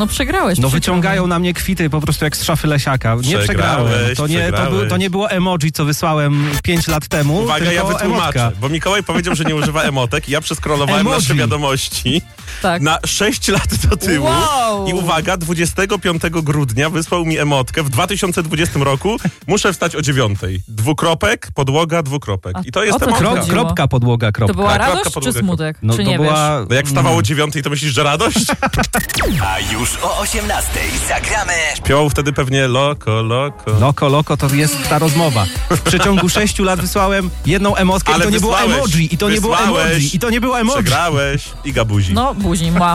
No przegrałeś. No wyciągają na mnie kwity po prostu jak z szafy Lesiaka. Nie przegrałem. To nie było emoji, co wysłałem 5 lat temu. Uwaga, ja wytłumaczę, emotka. bo Mikołaj powiedział, że nie używa emotek. Ja przeskrolowałem nasze wiadomości na 6 lat do tyłu. Wow. I uwaga, 25 grudnia wysłał mi emotkę w 2020 roku. Muszę wstać o 9. Dwukropek, podłoga, dwukropek. I to jest co emotka. chodziło? Kropka, podłoga, kropka. To była kropka, radość podłoga, czy smutek? No czy to nie była... wiesz? No jak wstawało o 9, to myślisz, że radość? A już o 18 zagramy. Śpiewał wtedy pewnie loko. Loko, to jest ta rozmowa. W przeciągu 6 lat wysłałem jedną emotkę Ale i to nie było wysłałeś. emoji. I to nie było emoji. Przegrałeś i gabuzi. No, buzi, mła.